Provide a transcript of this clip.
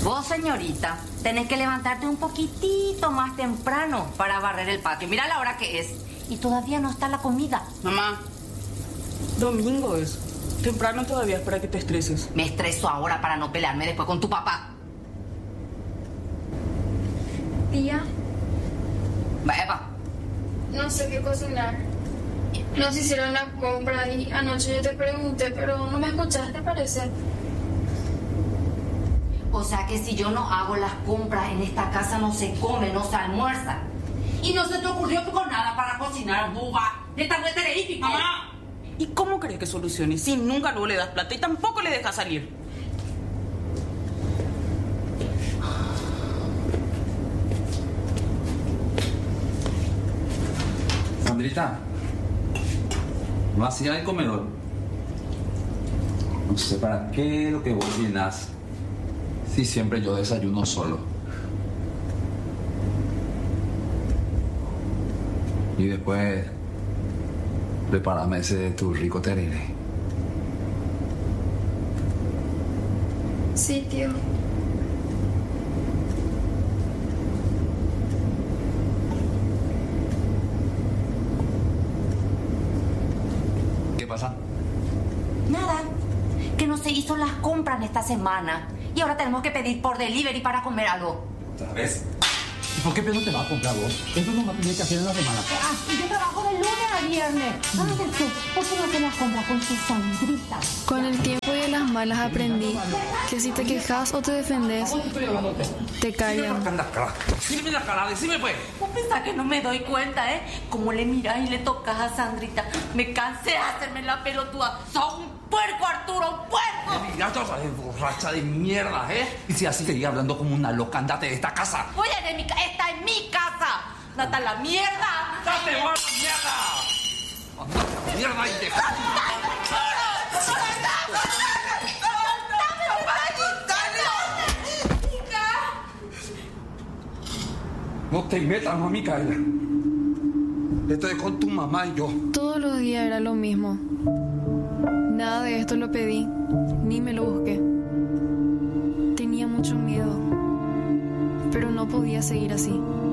Vos, señorita, tenés que levantarte un poquitito más temprano para barrer el patio. Mira la hora que es. Y todavía no está la comida. Mamá, domingo es. Temprano todavía es para que te estreses. Me estreso ahora para no pelearme después con tu papá. Tía, Va, Eva. no sé qué cocinar. Nos hicieron la compra y anoche yo te pregunté, pero no me escuchaste, parece. O sea que si yo no hago las compras en esta casa no se come, no se almuerza. Y no se te ocurrió con nada para cocinar, buba. De esta vuelta de hípico. ¡Mamá! ¿Y cómo crees que solucione si nunca luego le das plata y tampoco le dejas salir? Sandrita, no hacía el comedor. No sé para qué lo que vos llenas si siempre yo desayuno solo. Y después prepárame ese tu rico tereré. Sí, tío. ¿Qué pasa? Nada, que no se hizo las compras en esta semana. Y ahora tenemos que pedir por delivery para comer algo. ¿Otra vez? ¿Y por qué no te vas a comprar vos? Eso no va a tener que hacer en la semana. Yo trabajo de lunes a viernes. ¿Por qué no hacer las compras con tu Sandrita? Con el tiempo y de las malas aprendí que si te quejas o te defendes, te callan. Decime la cara, decime pues. ¿Vos pensás que no me doy cuenta, Como le mirás y le tocas a Sandrita. Me cansé de hacerme la pelotuda. ¡Sos un puerco, Arturo, un puerco! Mira, borracha de mierda, Y si así seguís hablando como una loca, andate de esta casa. Oye, esta es mi casa. ¡Date a la mierda! ¡Date vos a la mierda! ¡Andate a la mierda y deja! No te metas, mami, Micaela. Esto es con tu mamá y yo. Todos los días era lo mismo. Nada de esto lo pedí, ni me lo busqué. Tenía mucho miedo, pero no podía seguir así.